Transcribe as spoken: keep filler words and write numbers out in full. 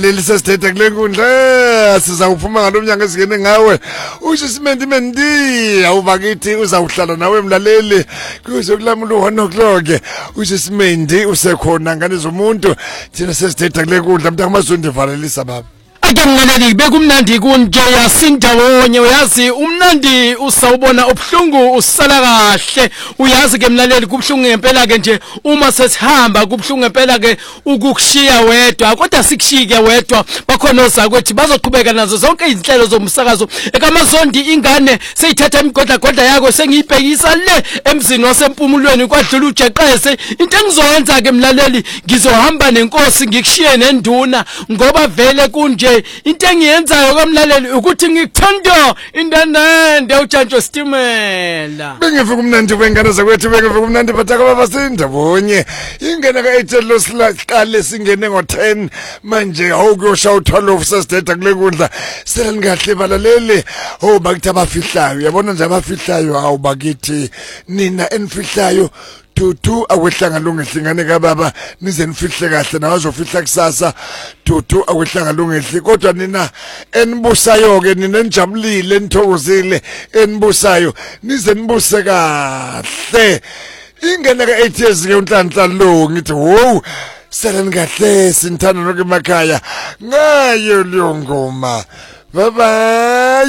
Leli sesithethe kule nkundla sizawuphuma ngalomnyaka esingene ngawe usho simendi mendi awubakithi uzawuhlala nawe mlaleli kuze kulamula one o'clock usho simendi usekhona ngane zomuntu thina sesithethe kule nkundla mntaka mazondi valelisa baba ake mnandi bekumnandi kunje yasindawonye uyazi umnandi usawubona obhlungu usala kahle uyazi ke mlaleli kubhlungu ngempela ke nje uma sesihamba kubhlungu ngempela ke ukukushiya wedwa kodwa sikushike wedwa bakhona ozakwethu bazoqhubeka nazo zonke izinhlelo zomsakazo ekamazondi ingane seyithatha imigodla godla yakho sengiyibhekisa le emzini wasempumulweni kwadlula ujeqese into engizoyenza ke mlaleli ngizohamba nenkosi ngikushiye nenduna ngoba vele kunje into engiyenzayo kamlaleli ukuthi ngikuthanda indanende ujantsho stimela bengivuka umnandi wengane zakwethu bengivuka umnandi bathaka baba sindabonye ingene ka eight lo siqale singene ngo ten manje awukuyosha u-twelve sesithetha kule nkundla sele ngahle balaleli oh bakithi abafihlayo yabona nje abafihlayo awu bakithi nina enifihlayo tutu akwehlanga lungehlingane kababa nize nifihle kahle nawazofihla kusasa tutu akwehlanga lungehle kodwa nina enibusayo ke nina enijabulile nithokozile enibusayo nize nibuse kahle ingene ka eight years ke unhlanhla lo ngithi wow sele ngahle sinthanda noke emakhaya ngayo leyo ngoma bye bye.